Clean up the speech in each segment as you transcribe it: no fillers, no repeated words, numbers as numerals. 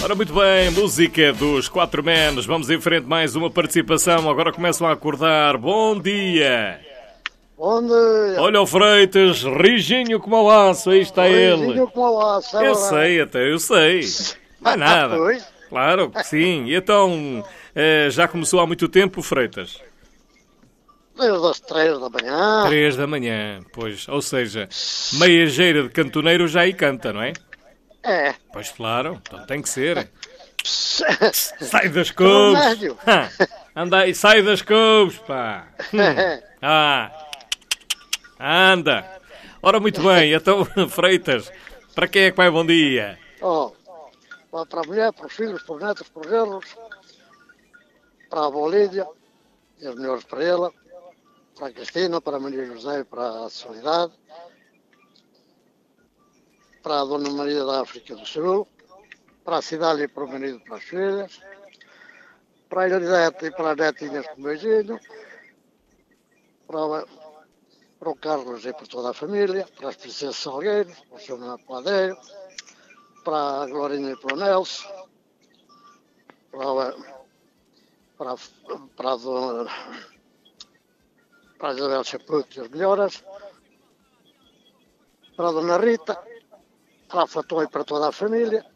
Ora, muito bem, música dos Quatro Menos. Vamos em frente, mais uma participação. Agora começam a acordar. Bom dia. Bom dia. Olha o Freitas, rijinho como o aço. Aí está ele. Rijinho como o aço. Eu sei, até eu sei. Não é nada. Pois. Claro que sim. E então, já começou há muito tempo, Freitas? Desde as 3 da manhã. 3 da manhã, pois. Ou seja, meia jeira de cantoneiro já aí canta, não é? É. Pois claro, então tem que ser. Sai Sai das couves! Anda aí, sai das couves, pá! Anda! Ora, muito bem, então, Freitas, para quem é que vai bom dia? Para a mulher, para os filhos, para os netos, para os genros, para a Bolívia, e as melhores para ela, para a Cristina, para a Maria José e para a Soledade, para a Dona Maria da África do Sul, para a Cidade e para o marido e para as filhas, para a Elisete e para as netinhas com beijinho, para o Carlos e para toda a família, para as princesas Salgueiros, para o seu Manuel Padeiro, para a Glorinha e para o Nelson, para a Isabel Chaputo e as melhoras, para a Dona Rita, para a Fató e para toda a família,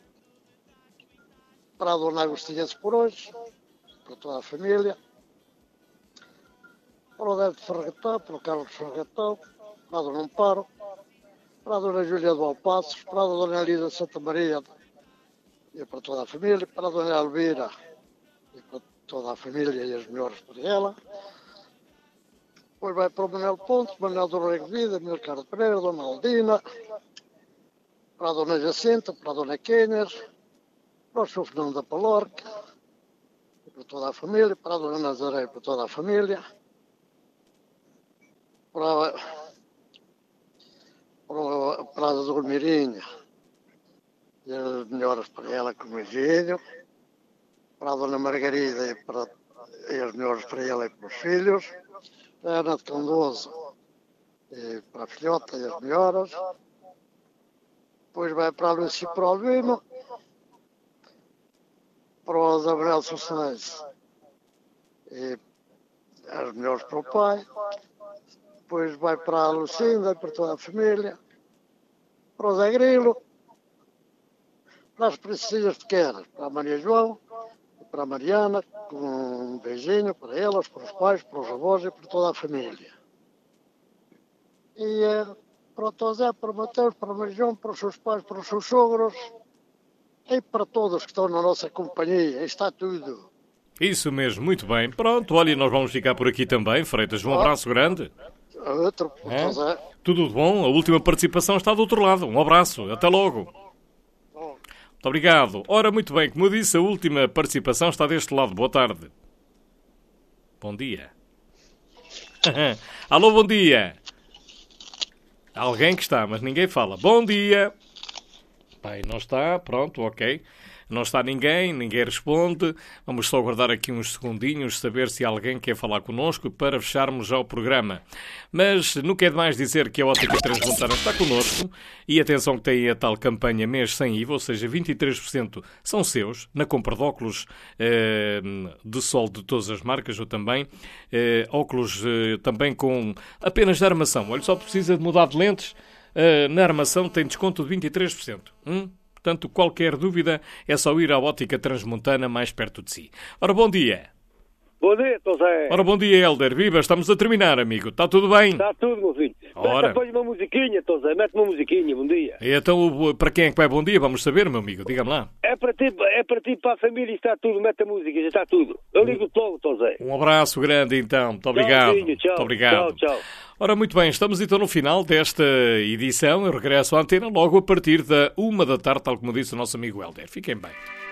para a Dona Agostinha de Porões, para toda a família, para o Débito Ferregatão, para o Carlos Ferregatão, para a Dona Amparo, para a Dona Júlia do Alpassos, para a Dona Elisa de Santa Maria e para toda a família, para a Dona Elvira e para toda a família e as melhores para ela. Depois vai para o Manuel Pontes, Manuel do Rego Vida, Milcar de Pereira, Dona Aldina, para a Dona Jacinta, para a Dona Quenhas, para o Sr. Fernando da Palorca, e para toda a família, para a Dona Nazaré e para toda a família, para a Dona Mirinha e as melhoras para ela com o beijinho, para a Dona Margarida e as melhoras para ela e para os filhos, para a Ana de Candoso e para a filhota e as melhoras. Depois vai para a Lúcia e para o Albino, para o Gabriel Sossais e as melhores para o pai. Depois vai para a Lucinda e para toda a família, para o Zé Grilo, para as princesas pequenas, para a Maria João e para a Mariana, com um beijinho para elas, para os pais, para os avós e para toda a família. E para o Tosé, para o Mateus, para o Maria João, para os seus pais, para os seus sogros e para todos que estão na nossa companhia. Está tudo. Isso mesmo, muito bem. Pronto, olha, nós vamos ficar por aqui também, Freitas. Um abraço grande. Outro, Tosé. Tudo de bom? A última participação está do outro lado. Um abraço, até logo. Muito obrigado. Ora, muito bem, como eu disse, a última participação está deste lado. Boa tarde. Bom dia. Alô, bom dia. Há alguém que está, mas ninguém fala. Bom dia. Pai, não está. Pronto, ok. Não está ninguém responde. Vamos só aguardar aqui uns segundinhos, saber se alguém quer falar connosco para fecharmos já o programa. Mas não quer demais dizer que a Ótica Transmontana está connosco e atenção que tem a tal campanha mês sem IVA, ou seja, 23% são seus, na compra de óculos de sol de todas as marcas, ou também óculos também com apenas de armação. Olha, só precisa de mudar de lentes, na armação tem desconto de 23%. Portanto, qualquer dúvida é só ir à Ótica Transmontana mais perto de si. Ora, bom dia. Bom dia, Tosé. Ora, bom dia, Helder. Viva, estamos a terminar, amigo. Está tudo bem? Está tudo, meu filho. Ora. Põe uma musiquinha, Tosé. Mete uma musiquinha, bom dia. E então, para quem é que vai bom dia? Vamos saber, meu amigo. Diga-me lá. É para ti, para a família, está tudo. Mete a música, já está tudo. Eu ligo-te logo, Tosé. Um abraço grande, então. Muito obrigado. Tchau. Muito obrigado. Tchau. Ora, muito bem, estamos então no final desta edição. Eu regresso à antena logo a partir da 1 da tarde, tal como disse o nosso amigo Helder. Fiquem bem.